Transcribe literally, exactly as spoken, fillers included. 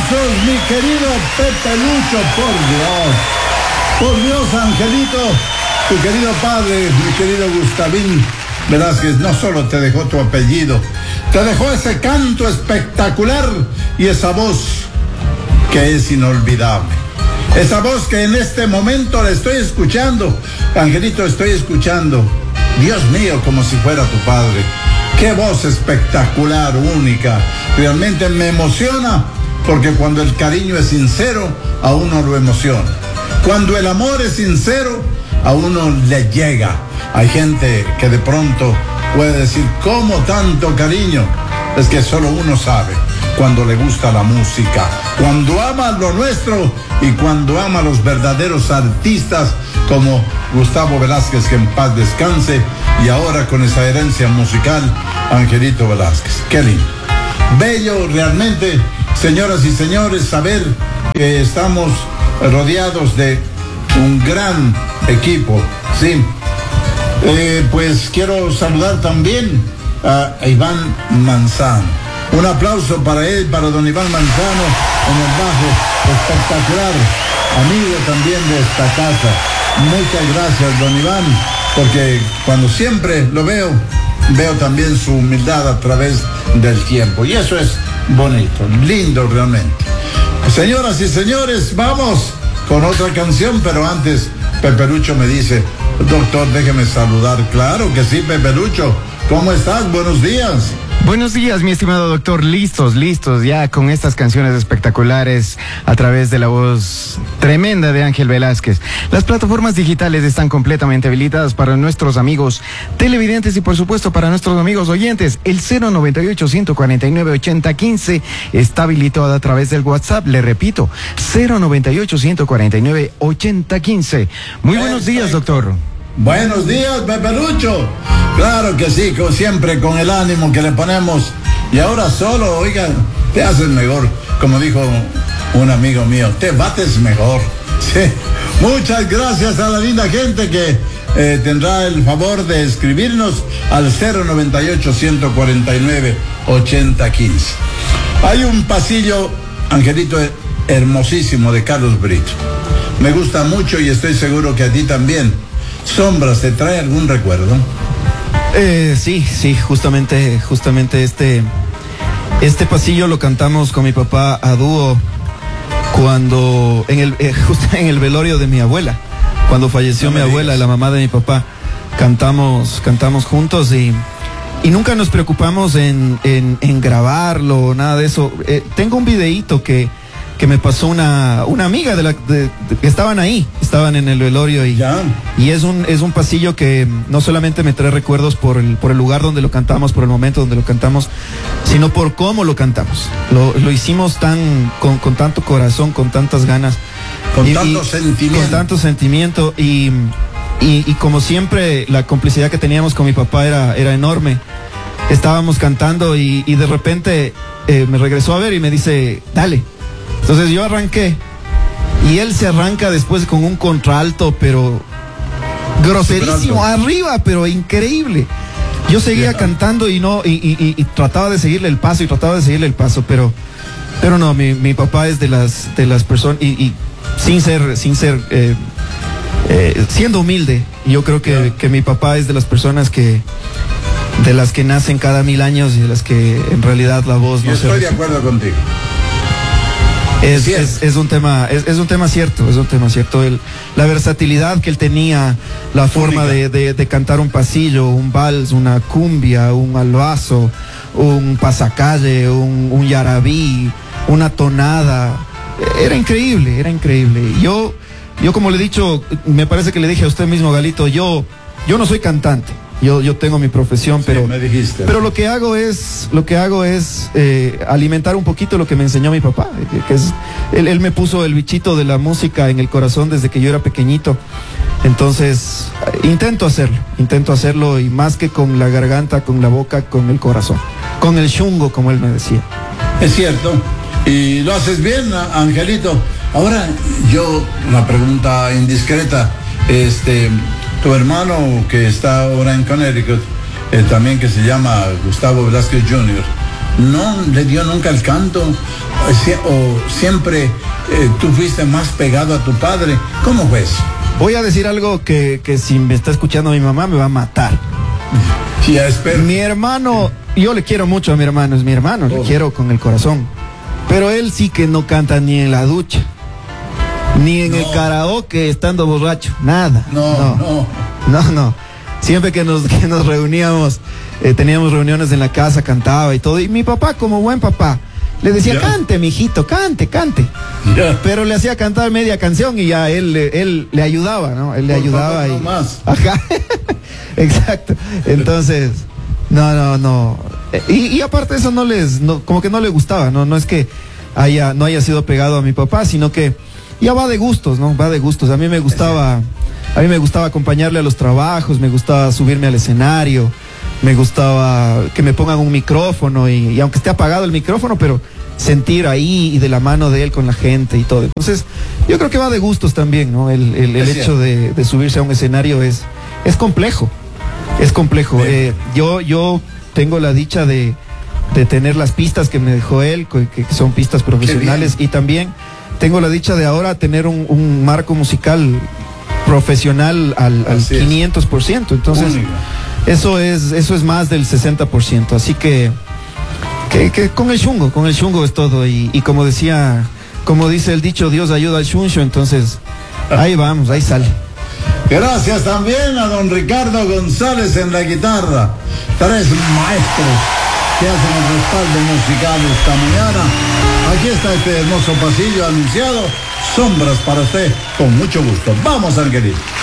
aplausos, mi querido Pepe Lucho, por Dios. Por Dios, Angelito, tu querido padre, mi querido Gustavín Velázquez, no solo te dejó tu apellido, te dejó ese canto espectacular y esa voz que es inolvidable. Esa voz que en este momento la estoy escuchando. Angelito, estoy escuchando. Dios mío, como si fuera tu padre. Qué voz espectacular, única. Realmente me emociona, porque cuando el cariño es sincero, a uno lo emociona. Cuando el amor es sincero, a uno le llega. Hay gente que de pronto puede decir, ¿cómo tanto cariño? Es que solo uno sabe cuando le gusta la música, cuando ama lo nuestro y cuando ama a los verdaderos artistas como Gustavo Velázquez, que en paz descanse, y ahora con esa herencia musical, Angelito Velázquez. Qué lindo. Bello realmente, señoras y señores, saber que estamos rodeados de un gran equipo, ¿sí? Eh, pues quiero saludar también a Iván Manzano. Un aplauso para él, para don Iván Manzano en el bajo, espectacular, amigo también de esta casa. Muchas gracias, don Iván, porque cuando siempre lo veo, veo también su humildad a través del tiempo, y eso es bonito, lindo realmente. Señoras y señores, vamos con otra canción, pero antes Pepe Lucho me dice, doctor, déjeme saludar. Claro que sí, Pepe Lucho, ¿cómo estás? Buenos días. Buenos días, mi estimado doctor. Listos, listos ya con estas canciones espectaculares a través de la voz tremenda de Ángel Velázquez. Las plataformas digitales están completamente habilitadas para nuestros amigos televidentes y por supuesto para nuestros amigos oyentes. El cero noventa y ocho, ciento cuarenta y nueve, ochenta quince está habilitado a través del WhatsApp. Le repito, cero noventa y ocho, ciento cuarenta y nueve, ochenta quince. Muy buenos días, doctor. Buenos días, Pepe Lucho. Claro que sí, como siempre, con el ánimo que le ponemos. Y ahora solo, oigan, te haces mejor. Como dijo un amigo mío, te bates mejor. Sí. Muchas gracias a la linda gente que eh, tendrá el favor de escribirnos al cero noventa y ocho, ciento cuarenta y nueve, ochenta quince. Hay un pasillo, Angelito, hermosísimo de Carlos Brito. Me gusta mucho y estoy seguro que a ti también. Sombras, ¿te trae algún recuerdo? Eh, sí, sí, justamente, justamente este, este pasillo lo cantamos con mi papá a dúo cuando, en el, eh, justo en el velorio de mi abuela, cuando falleció no mi abuela, digas. La mamá de mi papá, cantamos, cantamos juntos y, y nunca nos preocupamos en, en, en grabarlo, nada de eso. Eh, tengo un videíto que que me pasó una, una amiga de la de, de, que estaban ahí, estaban en el velorio y, ya. y es un es un pasillo que no solamente me trae recuerdos por el por el lugar donde lo cantamos, por el momento donde lo cantamos, sino por cómo lo cantamos. Lo, lo hicimos tan con, con tanto corazón, con tantas ganas, con y, tanto y, sentimiento, con tanto sentimiento y, y y como siempre la complicidad que teníamos con mi papá era era enorme. Estábamos cantando y, y de repente eh, me regresó a ver y me dice, dale. Entonces yo arranqué y él se arranca después con un contralto, pero groserísimo, arriba, pero increíble. Yo seguía yeah. cantando y no y, y, y trataba de seguirle el paso y trataba de seguirle el paso, pero pero no, mi, mi papá es de las de las personas y, y sin ser sin ser eh, eh, siendo humilde, yo creo que, yeah. que mi papá es de las personas que de las que nacen cada mil años y de las que en realidad la voz yo no estoy se de acuerdo contigo. Es, es, es un tema, es, es un tema cierto, es un tema cierto. El, la versatilidad que él tenía, la forma de, de, de cantar un pasillo, un vals, una cumbia, un albazo, un pasacalle, un, un yarabí, una tonada, era increíble, era increíble. Yo, yo como le he dicho, me parece que le dije a usted mismo, Galito, yo, yo no soy cantante. Yo, yo tengo mi profesión, sí, pero, me dijiste. pero lo que hago es, lo que hago es eh, alimentar un poquito lo que me enseñó mi papá, que es, él, él me puso el bichito de la música en el corazón desde que yo era pequeñito. Entonces, intento hacerlo, intento hacerlo y más que con la garganta, con la boca, con el corazón, con el chungo, como él me decía. Es cierto, y lo haces bien, Angelito. Ahora, yo, una pregunta indiscreta, este... tu hermano que está ahora en Connecticut, eh, también que se llama Gustavo Velázquez junior, no le dio nunca el canto, o siempre eh, tú fuiste más pegado a tu padre. ¿Cómo fue eso? Voy a decir algo que, que si me está escuchando mi mamá me va a matar. Sí, espero. Mi hermano, yo le quiero mucho a mi hermano, es mi hermano, oh. le quiero con el corazón. Pero él sí que no canta ni en la ducha, ni en no. el karaoke estando borracho, nada. No, no, no. No, no. Siempre que nos, que nos reuníamos, eh, teníamos reuniones en la casa, cantaba y todo. Y mi papá, como buen papá, le decía, yeah. cante, mijito, cante, cante. Yeah. Pero le hacía cantar media canción y ya él, él le ayudaba, ¿no? Él le Por ayudaba favor, y... no más. Ajá. Exacto. Entonces, no, no, no. Y, y aparte de eso no les, no, como que no le gustaba, ¿no? No es que haya, no haya sido pegado a mi papá, sino que ya va de gustos, ¿no? Va de gustos. A mí me gustaba, a mí me gustaba acompañarle a los trabajos, me gustaba subirme al escenario, me gustaba que me pongan un micrófono y, y aunque esté apagado el micrófono, pero sentir ahí y de la mano de él con la gente y todo. Entonces, yo creo que va de gustos también, ¿no? El, el, el hecho de, de subirse a un escenario es, es complejo, es complejo. Eh, yo, yo tengo la dicha de, de tener las pistas que me dejó él, que, que son pistas profesionales, y también tengo la dicha de ahora tener un, un marco musical profesional al, al quinientos por ciento. Entonces, Única. eso es, eso es más del sesenta por ciento. Así que Que, que con el chungo, con el chungo es todo. Y, y como decía, como dice el dicho, Dios ayuda al chuncho. Entonces, ahí vamos, ahí sale. Gracias también a don Ricardo González en la guitarra. Tres maestros que hacen el respaldo musical esta mañana. Aquí está este hermoso pasillo anunciado. Sombras para usted, con mucho gusto. Vamos, Angelito.